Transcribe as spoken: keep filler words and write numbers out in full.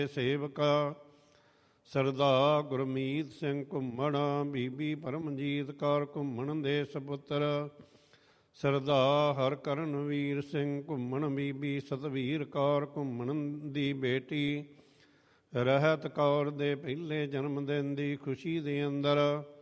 ਸੇਵਕਾ ਸਰਦਾਰ ਗੁਰਮੀਤ ਸਿੰਘ ਘੁੰਮਣ, ਬੀਬੀ ਪਰਮਜੀਤ ਕੌਰ ਘੁੰਮਣ ਦੇ ਸਪੁੱਤਰ ਸਰਦਾਰ ਹਰਕਰਨਵੀਰ ਸਿੰਘ ਘੁੰਮਣ, ਬੀਬੀ ਸਤਵੀਰ ਕੌਰ ਘੁੰਮਣ ਦੀ ਬੇਟੀ ਰਹਿਤ ਕੌਰ ਦੇ ਪਹਿਲੇ ਜਨਮ ਦਿਨ ਦੀ ਖੁਸ਼ੀ ਦੇ ਅੰਦਰ